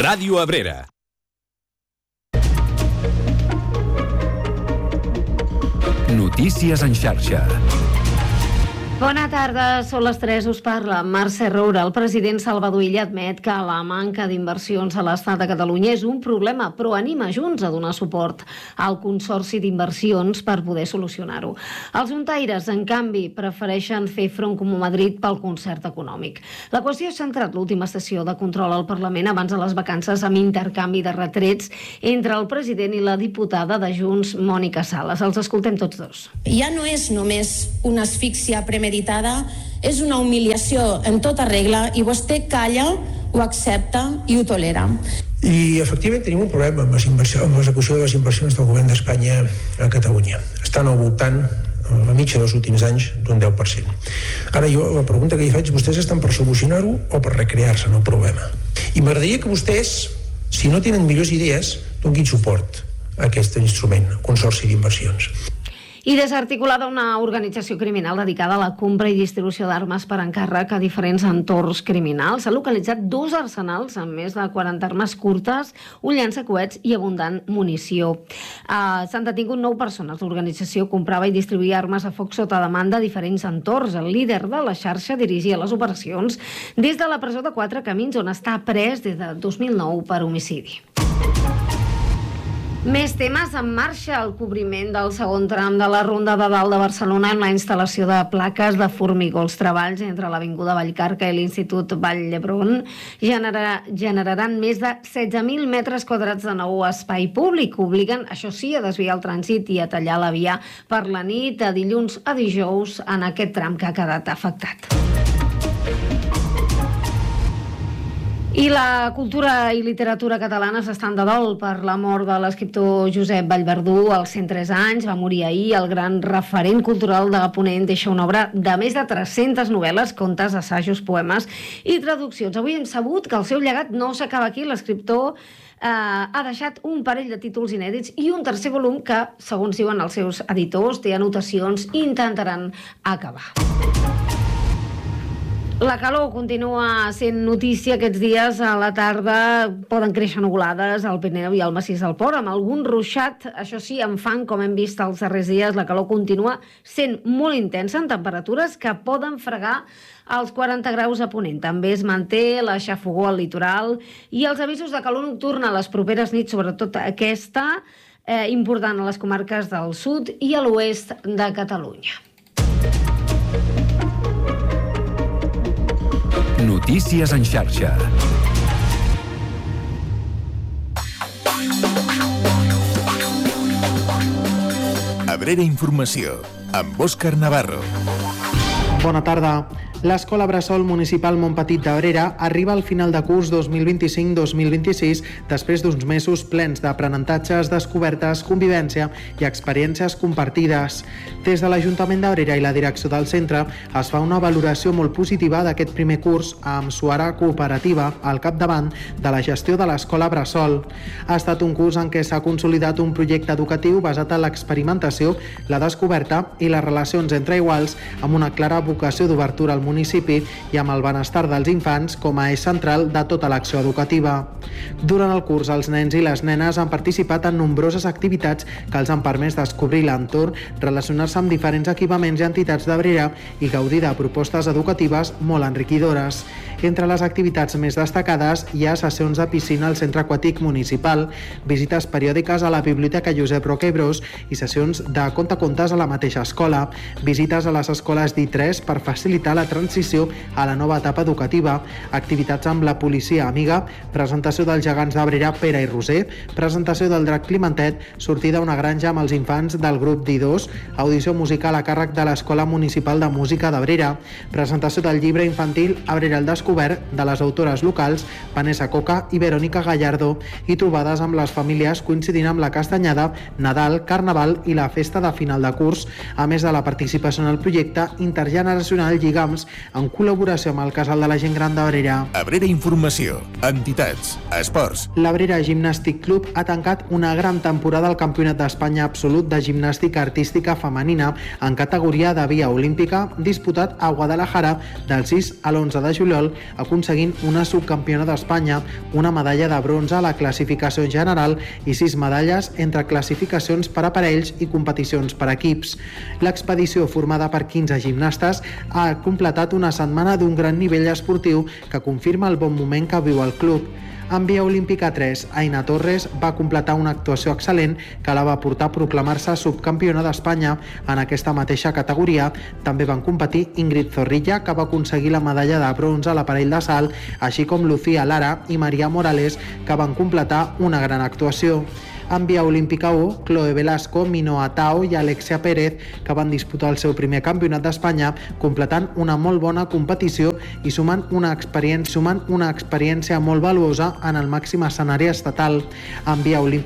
Ràdio Abrera. Notícies en xarxa. Bona tarda, són les 3, us parla Mercè Roura. El president Salvador Illa admet que la manca d'inversions a l'Estat de Catalunya és un problema, però anima Junts a donar suport al Consorci d'Inversions per poder solucionar-ho. Els juntaires, en canvi, prefereixen fer front comú a Madrid pel concert econòmic. La qüestió ha centrat l'última sessió de control al Parlament abans de les vacances amb intercanvi de retrets entre el president i la diputada de Junts, Mònica Sales. Els escoltem tots dos. Ja no és només una asfíxia premeditada, és una humiliació en tota regla i vostè calla, ho accepta i ho tolera. I efectivament tenim un problema amb l'execució de les inversions del govern d'Espanya a Catalunya. Estan al voltant, a la mitja dels últims anys, d'un 10%. Ara jo, la pregunta que hi faig, vostès estan per solucionar-ho o per recrear-se en el problema? I m'agradaria que vostès, si no tenen millors idees, donin suport a aquest instrument, Consorci d'Inversions. I desarticulada una organització criminal dedicada a la compra i distribució d'armes per encàrrec a diferents entorns criminals. S'ha localitzat 2 arsenals amb més de 40 armes curtes, un llançacoets i abundant munició. S'han detingut 9 persones. L'organització comprava i distribuïa armes a foc sota demanda a diferents entorns. El líder de la xarxa dirigia les operacions des de la presó de 4 Camins, on està pres des de 2009 per homicidi. Més temes en marxa. El cobriment del segon tram de la Ronda de Dalt de Barcelona amb la instal·lació de plaques de formigó. Els treballs entre l'Avinguda Vallcarca i l'Institut Vall d'Hebron generaran més de 16.000 metres quadrats de nou espai públic. Obliguen, això sí, a desviar el trànsit i a tallar la via per la nit de dilluns a dijous en aquest tram que ha quedat afectat. I la cultura i literatura catalanes estan de dol per la mort de l'escriptor Josep Vallverdú als 103 anys. Va morir ahir. El gran referent cultural de Ponent deixa una obra de més de 300 novel·les, contes, assajos, poemes i traduccions. Avui hem sabut que el seu llegat no s'acaba aquí. L'escriptor ha deixat un parell de títols inèdits i un tercer volum que, segons diuen els seus editors, té anotacions i intentaran acabar. La calor continua sent notícia aquests dies. A la tarda poden créixer nuvolades al Pirineu i al Massís del Port, amb algun ruixat, això sí, amb fang, com hem vist els darrers dies. La calor continua sent molt intensa en temperatures que poden fregar als 40 graus a Ponent. També es manté la xafogor al litoral i els avisos de calor nocturna a les properes nits, sobretot aquesta, important a les comarques del sud i a l'oest de Catalunya. Notícies en xarxa. Abrera Informació, amb Òscar Navarro. Bona tarda. L'Escola Bressol Municipal Montpetit d'Abrera arriba al final de curs 2025-2026 després d'uns mesos plens d'aprenentatges, descobertes, convivència i experiències compartides. Des de l'Ajuntament d'Abrera i la direcció del centre es fa una valoració molt positiva d'aquest primer curs amb Suara Cooperativa al capdavant de la gestió de l'Escola Bressol. Ha estat un curs en què s'ha consolidat un projecte educatiu basat en l'experimentació, la descoberta i les relacions entre iguals, amb una clara vocació d'obertura al municipi i amb el benestar dels infants com a eix central de tota l'acció educativa. Durant el curs, els nens i les nenes han participat en nombroses activitats que els han permès descobrir l'entorn, relacionar-se amb diferents equipaments i entitats d'Abrera i gaudir de propostes educatives molt enriquidores. Entre les activitats més destacades hi ha sessions de piscina al Centre Aquàtic Municipal, visites periòdiques a la Biblioteca Josep Roca i Bros i sessions de contacontes a la mateixa escola, visites a les escoles d'I3 per facilitar la transició a la nova etapa educativa, activitats amb la policia amiga, presentació dels gegants d'Abrera Pere i Roser, presentació del drac Climentet, sortida a una granja amb els infants del grup d'I2, audició musical a càrrec de l'Escola Municipal de Música d'Abrera, presentació del llibre infantil Abrera al descobert de les autores locals Vanessa Coca i Verònica Gallardo i trobades amb les famílies coincidint amb la Castanyada, Nadal, Carnaval i la festa de final de curs, a més de la participació en el projecte intergeneracional Lligams Camps, en col·laboració amb el Casal de la Gent Gran d'Abrera. Abrera Informació, entitats, esports. L'Abrera Gimnàstic Club ha tancat una gran temporada al Campionat d'Espanya absolut de gimnàstica artística femenina en categoria de via olímpica, disputat a Guadalajara del 6 a l'11 de juliol, aconseguint una subcampiona d'Espanya, una medalla de bronze a la classificació general i 6 medalles entre classificacions per a parells i competicions per equips. L'expedició, formada per 15 gimnastes, ha completat una setmana d'un gran nivell esportiu que confirma el bon moment que viu el club. En via olímpica 3, Aina Torres va completar una actuació excel·lent que la va portar a proclamar-se subcampiona d'Espanya. En aquesta mateixa categoria també van competir Ingrid Zorrilla, que va aconseguir la medalla de bronze a l'aparell de salt, així com Lucía Lara i Maria Morales, que van completar una gran actuació. En via olímpica 1, Chloe Velasco, Minoa Tao i Alexia Pérez, que van disputar el seu primer campionat d'Espanya, completant una molt bona competició i sumant una experiència molt valuosa en el màxim escenari estatal. En via olímpica